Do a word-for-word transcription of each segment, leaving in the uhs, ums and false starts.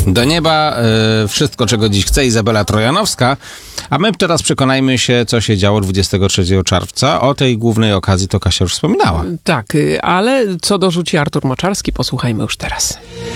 Do nieba y, wszystko, czego dziś chce Izabela Trojanowska, a my teraz przekonajmy się, co się działo dwudziestego trzeciego czerwca. O tej głównej okazji to Kasia już wspominała. Tak, ale co dorzuci Artur Moczarski, posłuchajmy już teraz.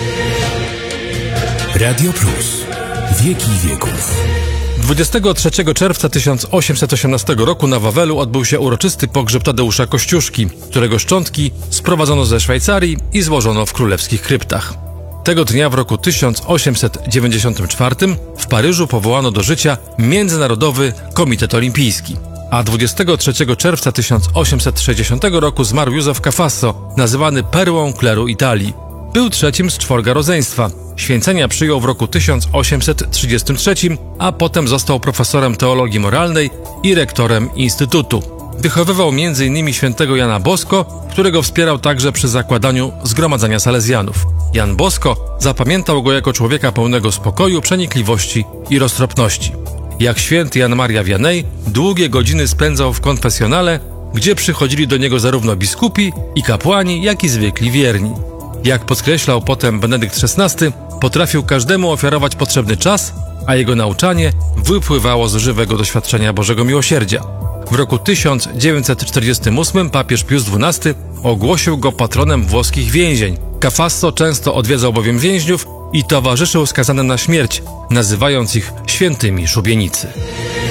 Radio Plus. Wieki wieków. dwudziestego trzeciego czerwca tysiąc osiemset osiemnastego roku na Wawelu odbył się uroczysty pogrzeb Tadeusza Kościuszki, którego szczątki sprowadzono ze Szwajcarii i złożono w królewskich kryptach. Tego dnia w roku tysiąc osiemset dziewięćdziesiątym czwartym w Paryżu powołano do życia Międzynarodowy Komitet Olimpijski, a dwudziestego trzeciego czerwca tysiąc osiemset sześćdziesiątego roku zmarł Józef Cafasso, nazywany perłą kleru Italii. Był trzecim z czworga rodzeństwa. Święcenia przyjął w roku tysiąc osiemset trzydziestym trzecim, a potem został profesorem teologii moralnej i rektorem Instytutu. Wychowywał między innymi świętego Jana Bosko, którego wspierał także przy zakładaniu Zgromadzenia Salezjanów. Jan Bosko zapamiętał go jako człowieka pełnego spokoju, przenikliwości i roztropności. Jak święty Jan Maria Vianney, długie godziny spędzał w konfesjonale, gdzie przychodzili do niego zarówno biskupi i kapłani, jak i zwykli wierni. Jak podkreślał potem Benedykt szesnasty, potrafił każdemu ofiarować potrzebny czas, a jego nauczanie wypływało z żywego doświadczenia Bożego Miłosierdzia. W roku tysiąc dziewięćset czterdziestym ósmym papież Pius dwunasty ogłosił go patronem włoskich więzień. Cafasso często odwiedzał bowiem więźniów i towarzyszył skazanym na śmierć, nazywając ich świętymi szubienicy.